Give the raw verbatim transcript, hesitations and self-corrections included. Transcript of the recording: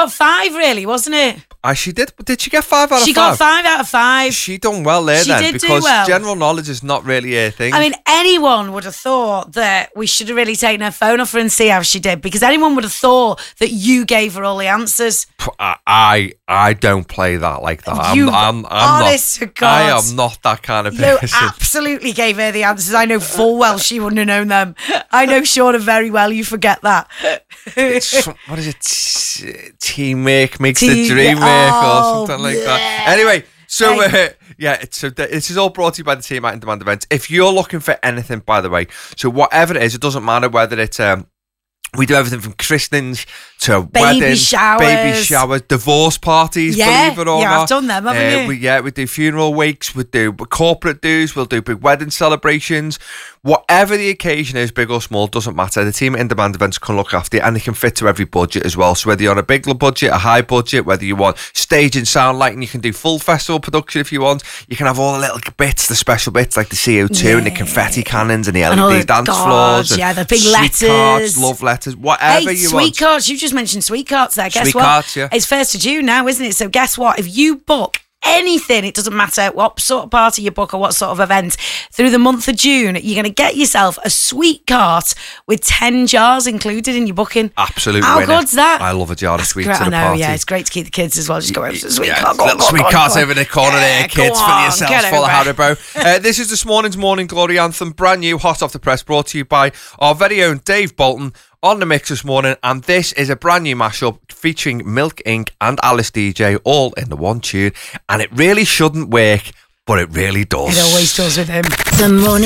got five, really, wasn't it? Uh, she did. Did she get five out She of five? got five out of five. She done well there She then, did do because well. general knowledge is not really a thing. I mean, anyone would have thought that we should have really taken her phone off her and see how she did, because anyone would have thought that you gave her all the answers. I I, I don't play that like that. You, I'm, I'm, I'm honest not, to God. I am not that kind of You person. absolutely gave her the answers. I know full well she wouldn't have known them. I know Shauna very well. You forget that. It's, what is it? T- Teamwork makes Team- the dream work, oh, or something like yeah. that. Anyway, so Hey. uh, yeah, it's, so th- this is all brought to you by the team at In Demand Events. If you're looking for anything, by the way, so whatever it is, it doesn't matter whether it's um, we do everything from christenings to Baby weddings, showers. baby showers, divorce parties. Yeah, believe it or yeah, not. I've done them, haven't Uh, you? We, yeah, we do funeral wakes, we do corporate dues, we'll do big wedding celebrations. Whatever the occasion is, big or small, doesn't matter. The team at In Demand Events can look after you, and they can fit to every budget as well. So whether you're on a big budget, a high budget, whether you want stage and sound lighting, you can do full festival production if you want. You can have all the little bits, the special bits like the C O two Yeah. and the confetti cannons and the And L all E D the dance cards, floors. And yeah, the big sweet letters. cards, love letters, whatever Hey, you sweet want. cards. You just mentioned sweet cards there. Guess Sweet what? cards, yeah. It's first of June now, isn't it? So guess what? If you book anything, it doesn't matter what sort of party you book or what sort of event, through the month of June, you're going to get yourself a sweet cart with ten jars included in your booking. Absolute How winner. good's that? I love a jar of sweets Great, at I a know, party. yeah, it's great to keep the kids as well. Just go over to the sweet Yeah, cart. Go on, little go on, sweet go on, carts go on. over the corner Yeah, there, go kids, for on, yourselves get full of over it. Haribo. Uh, this is this morning's Morning Glory Anthem, brand new, hot off the press, brought to you by our very own Dave Bolton on the mix this morning, and this is a brand new mashup featuring Milk Incorporated and Alice D J, all in the one tune, and it really shouldn't work, but it really does. It always does with him. The morning